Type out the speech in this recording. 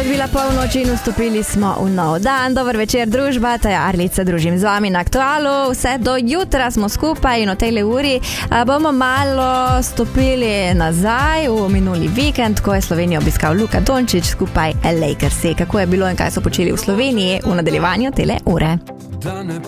odbila polnoč in vstopili smo v nov dan. Dober večer, družba, ta je Arlica, družim z vami na Aktualu. Vse do jutra smo skupaj in o tej uri bomo malo stopili nazaj v minuli vikend, ko je Slovenijo obiskal Luka Dončić skupaj Lakersi. Kako je bilo in kaj so počeli v Sloveniji v nadaljevanju tele ure.